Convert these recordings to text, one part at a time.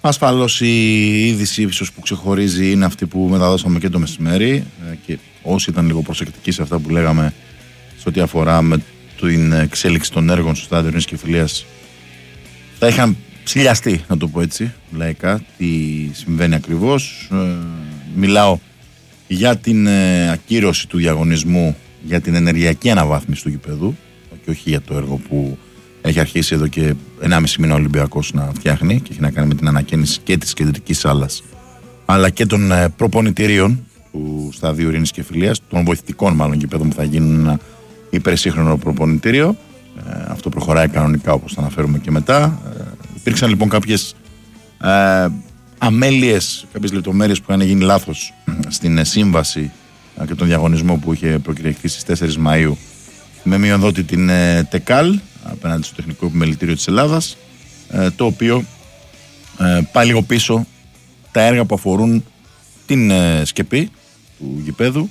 Ασφαλώς η είδηση ίσως που ξεχωρίζει είναι αυτή που μεταδώσαμε και το μεσημέρι, και όσοι ήταν λίγο προσεκτικοί σε αυτά που λέγαμε σε ό,τι αφορά με την εξέλιξη των έργων στο στάδιο Ειρήνης και Φιλίας, θα είχαν ψηλιαστεί, να το πω έτσι λαϊκά, τι συμβαίνει ακριβώς. Μιλάω για την ακύρωση του διαγωνισμού για την ενεργειακή αναβάθμιση του γηπέδου και όχι για το έργο που έχει αρχίσει εδώ και 1,5 μήνα ο Ολυμπιακός να φτιάχνει και έχει να κάνει με την ανακαίνιση και της κεντρικής άλλας αλλά και των προπονητηρίων του σταδίου Ειρήνης και Φιλίας, των βοηθητικών μάλλον γηπέδων που θα γίνουν ένα υπερσύγχρονο προπονητήριο. Αυτό προχωράει κανονικά, όπως θα αναφέρουμε και μετά. Υπήρξαν λοιπόν κάποιες αμέλειες, κάποιες λεπτομέρειες που είχαν γίνει λάθος στην σύμβαση και τον διαγωνισμό που είχε προκηρυχθεί στις 4 Μαΐου με μειοδότη την ΤΕΚΑΛ απέναντι στο Τεχνικό Επιμελητήριο της Ελλάδας, το οποίο πάει λίγο πίσω τα έργα που αφορούν την σκεπή του γηπέδου,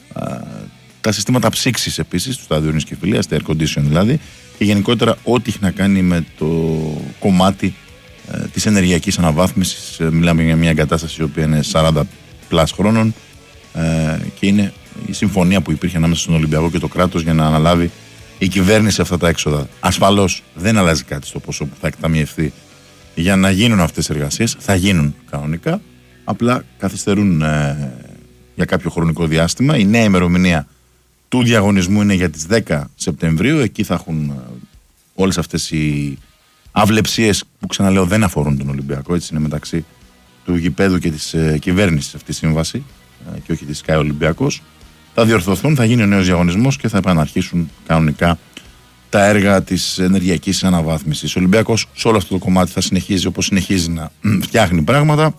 τα συστήματα ψήξης επίσης του στάδιου Ειρήνης και Φιλίας, τα air condition δηλαδή, και γενικότερα ό,τι έχει να κάνει με το κομμάτι της ενεργειακής αναβάθμισης. Μιλάμε για μια εγκατάσταση η οποία είναι 40 πλάς χρόνων και είναι η συμφωνία που υπήρχε ανάμεσα στον Ολυμπιακό και το κράτος για να αναλάβει η κυβέρνηση αυτά τα έξοδα. Ασφαλώς δεν αλλάζει κάτι στο ποσό που θα εκταμιευθεί για να γίνουν αυτές τις εργασίες. Θα γίνουν κανονικά, απλά καθυστερούν για κάποιο χρονικό διάστημα. Η νέα ημερομηνία του διαγωνισμού είναι για τις 10 Σεπτεμβρίου. Εκεί θα έχουν όλες αυτές οι αυλεψίες που, ξαναλέω, δεν αφορούν τον Ολυμπιακό. Έτσι είναι μεταξύ του γηπέδου και της κυβέρνησης αυτή η σύμβαση και όχι της ΣΚΑΙ Ολυμπιακός. Θα διορθωθούν, θα γίνει ο νέος διαγωνισμός και θα επαναρχίσουν κανονικά τα έργα της ενεργειακής αναβάθμισης. Ο Ολυμπιακός σε όλο αυτό το κομμάτι θα συνεχίζει όπως συνεχίζει να φτιάχνει πράγματα.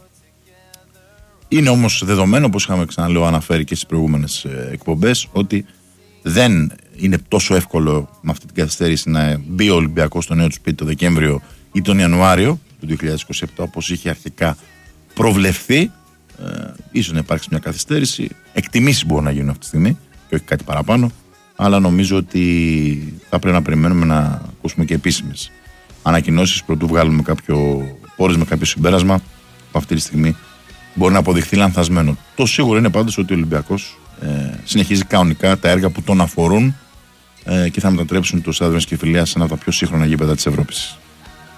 Είναι όμως δεδομένο, όπως είχαμε ξαναλέω αναφέρει και στις προηγούμενες εκπομπές, ότι δεν είναι τόσο εύκολο με αυτή την καθυστέρηση να μπει ο Ολυμπιακός στο νέο του σπίτι το Δεκέμβριο ή τον Ιανουάριο του 2027 όπως είχε αρχικά προβλεφθεί. Ίσως να υπάρξει μια καθυστέρηση. Εκτιμήσεις μπορούν να γίνουν αυτή τη στιγμή και όχι κάτι παραπάνω, αλλά νομίζω ότι θα πρέπει να περιμένουμε να ακούσουμε και επίσημες ανακοινώσεις πρωτού βγάλουμε πόρες με κάποιο συμπέρασμα που αυτή τη στιγμή μπορεί να αποδειχθεί λανθασμένο. Το σίγουρο είναι πάντως ότι ο Ολυμπιακός συνεχίζει κανονικά τα έργα που τον αφορούν και θα μετατρέψουν το στάδιο Ειρήνης και Φιλίας σε ένα από τα πιο σύγχρονα γήπεδα της Ευρώπης.